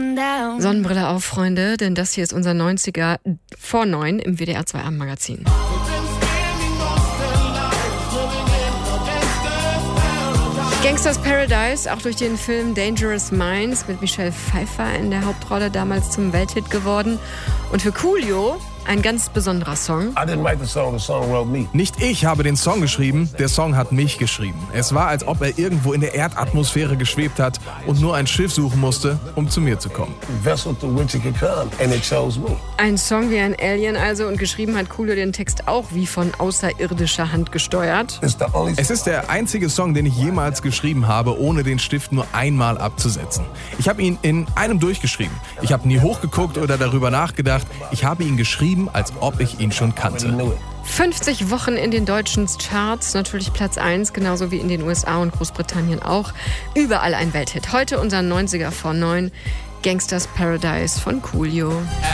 Sonnenbrille auf, Freunde, denn das hier ist unser 90er vor 9 im WDR 2 Abendmagazin. Gangsters Paradise, auch durch den Film Dangerous Minds mit Michelle Pfeiffer in der Hauptrolle, damals zum Welthit geworden. Und für Coolio ein ganz besonderer Song. Nicht ich habe den Song geschrieben, der Song hat mich geschrieben. Es war, als ob er irgendwo in der Erdatmosphäre geschwebt hat und nur ein Schiff suchen musste, um zu mir zu kommen. Ein Song wie ein Alien also, und geschrieben hat Coolio den Text auch wie von außerirdischer Hand gesteuert. Es ist der einzige Song, den ich jemals geschrieben habe, ohne den Stift nur einmal abzusetzen. Ich habe ihn in einem durchgeschrieben. Ich habe nie hochgeguckt oder darüber nachgedacht. Ich habe ihn geschrieben, als ob ich ihn schon kannte. 50 Wochen in den deutschen Charts, natürlich Platz 1, genauso wie in den USA und Großbritannien auch. Überall ein Welthit. Heute unser 90er vor 9, Gangsters Paradise von Coolio.